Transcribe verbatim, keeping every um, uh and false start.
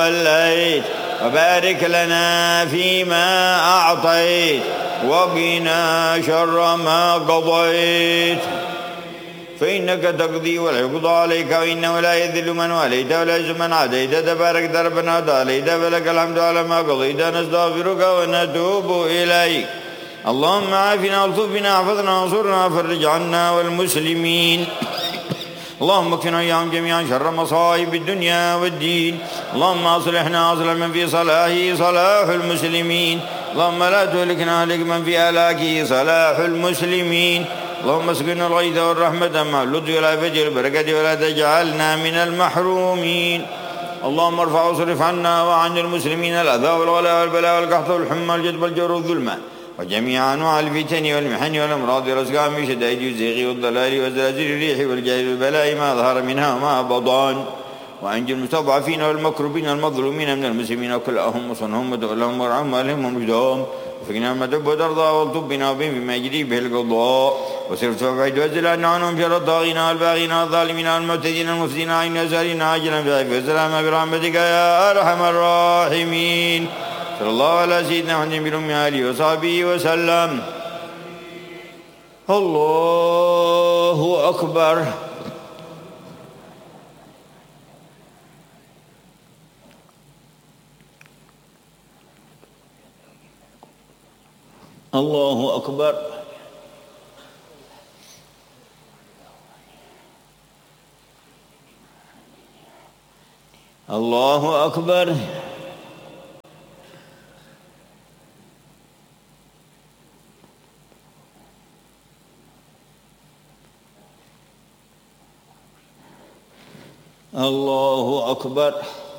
وليت وبارك لنا فيما أعطيت وقنا شر ما قضيت فإنك تقضي ولا يقضى عليك وإنه لا يذل من واليت ولا يعز من عاديت تبارك ربنا وتعاليت فلك الحمد على ما قضيت نستغفرك ونتوب إليك اللهم عافنا والطف بنا واحفظنا وانصرنا وفرج عنا والمسلمين اللهم اكفنا وإياهم جميعا شر مصائب الدنيا والدين اللهم أصلحنا أصلح من في صلاحه صلاح المسلمين اللهم لا تهلكنا هلك من في هلاكه صلاح المسلمين اللهم اسقنا الغيث والرحمة مع اللطف والعافية والبركة ولا تجعلنا من المحرومين اللهم ارفع واصرف عنا وعن المسلمين الأذى والغلاء والبلاء والقحط والحمى والجدب والجور والظلمة وجميع أنواع الفتن والمحن والأمراض والأسقام من شدائد الزيغ والضلال وزلازل الريح والجهل والبلاء ما ظهر منها وما بطن وأنجي المستضعفين والمكروبين المظلومين من المسلمين وكلهم وصنهم وتولهم وارحمهم وألهمهم ورشدهم وفقنا ما تب وترضى والطب بنا وبهم فيما يجري به القضاء وصرف توفيد وزل أن عنهم شر الطاغين والباغين والظالمين والمعتدين المفسدين عين أسالين عاجلا في عافية والسلام برحمتك يا أرحم الراحمين صلى الله على سيدنا محمد بن آله وصحبه وسلم. الله أكبر. الله أكبر. الله أكبر. الله أكبر.